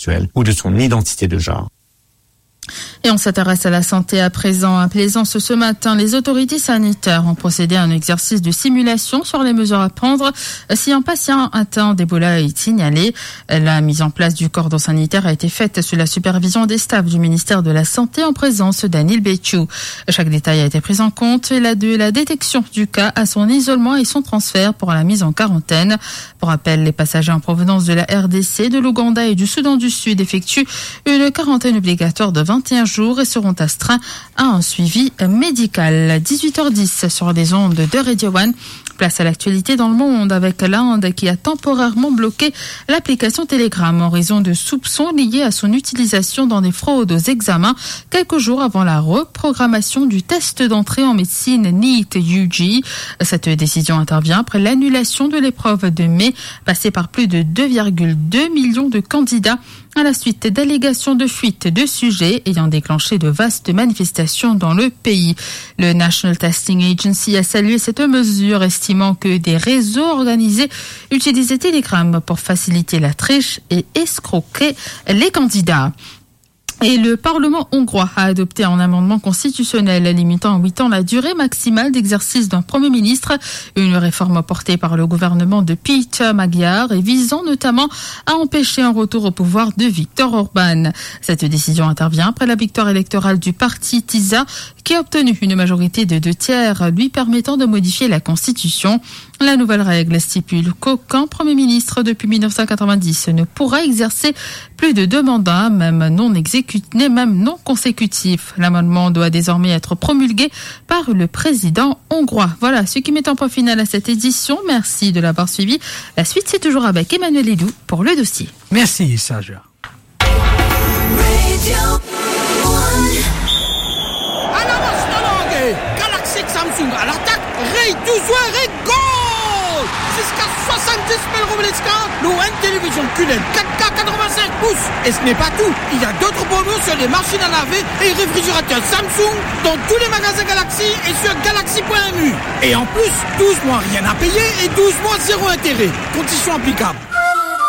sexuelle ou de son identité de genre. Et on s'intéresse à la santé à présent. À Plaisance, ce matin, les autorités sanitaires ont procédé à un exercice de simulation sur les mesures à prendre si un patient atteint d'Ebola est signalé. La mise en place du cordon sanitaire a été faite sous la supervision des staffs du ministère de la Santé en présence d'Anil Béchou. Chaque détail a été pris en compte, de la détection du cas à son isolement et son transfert pour la mise en quarantaine. Pour rappel, les passagers en provenance de la RDC, de l'Ouganda et du Soudan du Sud effectuent une quarantaine obligatoire de 21 jours et seront astreints à un suivi médical. 18h10 sur les ondes de Radio One. Place à l'actualité dans le monde avec l'Inde qui a temporairement bloqué l'application Telegram en raison de soupçons liés à son utilisation dans des fraudes aux examens quelques jours avant la reprogrammation du test d'entrée en médecine NEET UG. Cette décision intervient après l'annulation de l'épreuve de mai passée par plus de 2,2 millions de candidats à la suite d'allégations de fuite de sujets ayant déclenché de vastes manifestations dans le pays. Le National Testing Agency a salué cette mesure, estimant que des réseaux organisés utilisaient Telegram pour faciliter la triche et escroquer les candidats. Et le Parlement hongrois a adopté un amendement constitutionnel limitant à 8 ans la durée maximale d'exercice d'un Premier ministre, une réforme portée par le gouvernement de Péter Magyar et visant notamment à empêcher un retour au pouvoir de Viktor Orban. Cette décision intervient après la victoire électorale du parti TISA qui a obtenu une majorité de 2/3 lui permettant de modifier la Constitution. La nouvelle règle stipule qu'aucun Premier ministre depuis 1990 ne pourra exercer plus de 2 mandats, même non consécutifs. L'amendement doit désormais être promulgué par le président hongrois. Voilà ce qui met un point final à cette édition. Merci de l'avoir suivi. La suite, c'est toujours avec Emmanuel Edoux pour le dossier. Merci, Saja. Galaxy Samsung à l'attaque, Ray 12 et goal jusqu'à 70 000 Robleska, l'ON Télévision QLED 4K 85 pouces. Et ce n'est pas tout, il y a d'autres bonus sur les machines à laver et réfrigérateurs Samsung dans tous les magasins Galaxy et sur galaxy.mu. Et en plus, 12 mois rien à payer et 12 mois zéro intérêt. Conditions applicables.